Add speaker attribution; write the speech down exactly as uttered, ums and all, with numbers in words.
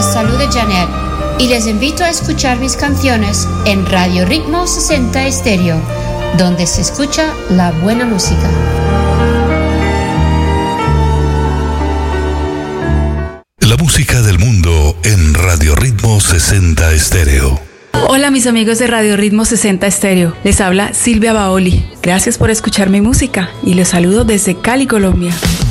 Speaker 1: salud de Janet y les invito a escuchar mis canciones en Radio Ritmo sesenta Estéreo, donde se escucha la buena música.
Speaker 2: La música del mundo en Radio Ritmo sesenta Estéreo.
Speaker 3: Hola mis amigos de Radio Ritmo sesenta Estéreo, les habla Silvia Baoli. Gracias por escuchar mi música y les saludo desde Cali, Colombia.